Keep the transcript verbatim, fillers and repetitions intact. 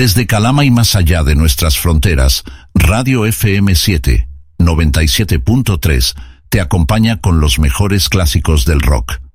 Desde Calama y más allá de nuestras fronteras, Radio F M siete, noventa y siete punto tres, te acompaña con los mejores clásicos del rock.